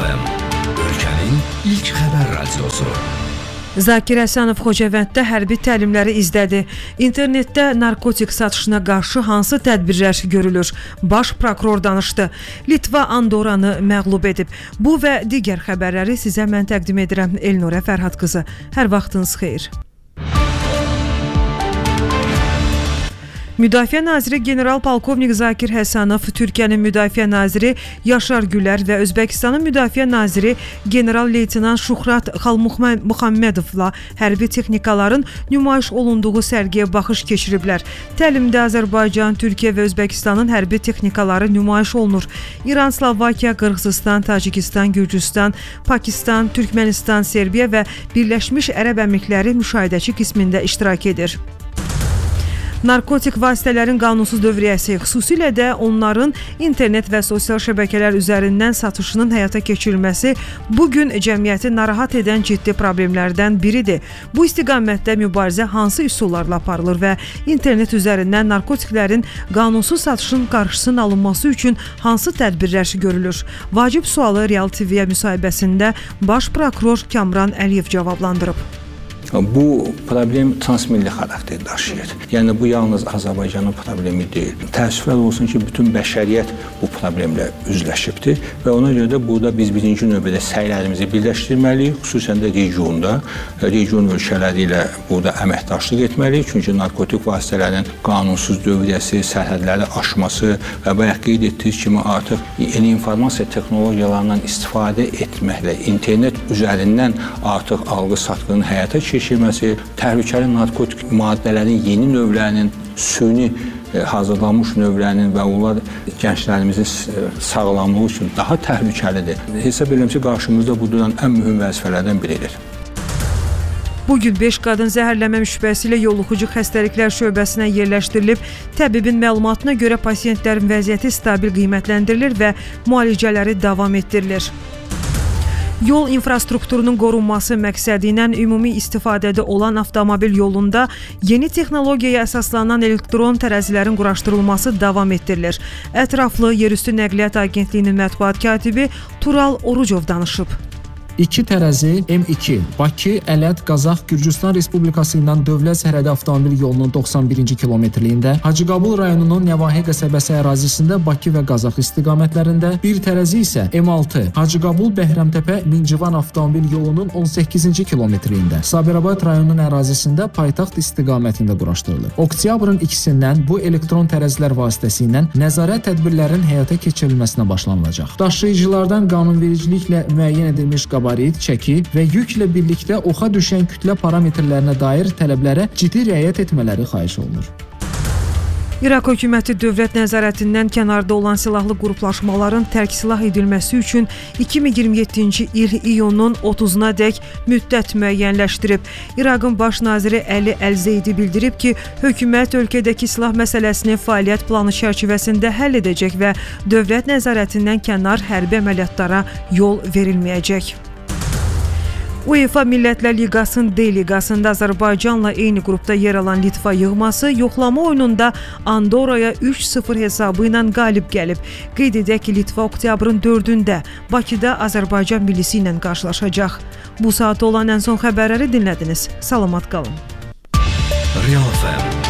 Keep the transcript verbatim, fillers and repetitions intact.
F M, ölkənin ilk xəbər radiosu. Zakir Həsənov Xocavənddə hərbi təlimləri izlədi. İnternetdə narkotik satışına qarşı hansı tədbirlər görülür? Baş prokuror danışdı. Litva Andoranı məğlub edib. Bu və digər xəbərləri sizə mən təqdim edirəm. Elnurə Fərhad qızı. Hər vaxtınız xeyir. Müdafiə naziri General Polkovnik Zakir Həsənov, Türkiyənin müdafiə naziri Yaşar Gülər və Özbəkistanın müdafiə naziri General Leytenant Şuhrat Xalmuxammedovla hərbi texnikaların nümayiş olunduğu sərgiyə baxış keçiriblər. Təlimdə Azərbaycan, Türkiyə və Özbəkistanın hərbi texnikaları nümayiş olunur. İran, Slovakiya, Qırğızistan, Tacikistan, Gürcüstan, Pakistan, Türkmənistan, Serbiya və Birləşmiş Ərəb Əmirlikləri müşahidəçi qismində iştirak edir. Narkotik vasitələrin qanunsuz dövriyyəsi, xüsusilə də onların internet və sosial şəbəkələr üzərindən satışının həyata keçirilməsi bugün cəmiyyəti narahat edən ciddi problemlərdən biridir. Bu istiqamətdə mübarizə hansı üsullarla aparılır və internet üzərindən narkotiklərin qanunsuz satışın qarşısının alınması üçün hansı tədbirlər görülür? Vacib sualı Real T V-yə müsahibəsində baş prokuror Kamran Əliyev cavablandırıb. Bu problem transmilli xarakter daşıyır. Yəni bu yalnız Azərbaycanın problemi deyil. Təəssüflər olsun ki, bütün bəşəriyyət bu problemlə üzləşibdir və ona görə də burada biz birinci növbədə səylərimizi birləşdirməliyik, xüsusən də regionda, region ölkələri ilə burada əməkdaşlıq etməliyik. Çünki narkotik vasitələrin qanunsuz dövriyyəsi, sərhədləri aşması və bayaq qeyd etdiyiniz kimi artıq yeni informasiya texnologiyalarından istifadə etməklə internet üzərindən artıq alğı-satqının həyata keçirilməsi, keçirməsi, təhlükəli narkotik maddələrin yeni növlərinin, süni hazırlanmış növlərinin və onlar gənclərimizin sağlamlığı üçün daha təhlükəlidir. Hesab edirəm ki, qarşımızda bu duran ən mühüm vəzifələrdən biridir. Bugün beş qadın zəhərlənmə şübhəsi ilə yoluxucu xəstəliklər şöbəsinə yerləşdirilib. Təbibin məlumatına görə pasientlərin vəziyyəti stabil qiymətləndirilir və müalicələri davam etdirilir. Yol infrastrukturunun qorunması məqsədi ilə ümumi istifadədə olan avtomobil yolunda yeni texnologiyaya əsaslanan elektron tərəzilərin quraşdırılması davam etdirilir. Ətraflı Yerüstü Nəqliyyat Agentliyinin mətbuat katibi Tural Orucov danışıb. İki tərəzi M iki Bakı, Ələt, Qazax, Gürcüstan Respublikası ilə dövlət sərhədi avtomobil yolunun doxsan birinci kilometrliyində, Hacıqabul rayonunun Nəvahi qəsəbəsi ərazisində Bakı və Qazax istiqamətlərində, bir tərəzi isə M altı Hacıqabul Bəhrəmtəpə Lingivan avtomobil yolunun on səkkizinci kilometrliyində, Sabirabad rayonunun ərazisində paytaxt istiqamətində quraşdırılır. Oktyabrın ikisindən bu elektron tərəzilər vasitəsilə nəzarət tədbirlərinin həyata keçirilməsinə başlanılacaq. Daşıyıcılardan qanunvericiliklə müəyyən edilmiş qabaret, çəki və yüklə birlikdə oxa düşən kütlə parametrlərinə dair tələblərə ciddi riayət etmələri xahiş olunur. İraq hökuməti dövlət nəzarətindən kənarda olan silahlı qruplaşmaların tərk silah edilməsi üçün iki min iyirmi yeddinci il iyunun otuzuna dək müddət müəyyənləşdirib. İraqın baş naziri Əli Əl-Zeydi bildirib ki, hökumət ölkədəki silah məsələsini fəaliyyət planı çərçivəsində həll edəcək və dövlət nəzarətindən kənar hərbi əməliyyatlara yol verilməyəcək. UEFA Millətlər Liqasının D liqasında Azərbaycanla eyni qrupda yer alan Litva yığması yoxlama oyununda Andorraya üç sıfır hesabı ilə qalib gəlib. Qeyd edək ki, Litva oktyabrın dördündə Bakıda Azərbaycan millisi ilə qarşılaşacaq. Bu saat olan ən son xəbərləri dinlədiniz. Salamat qalın. Real F M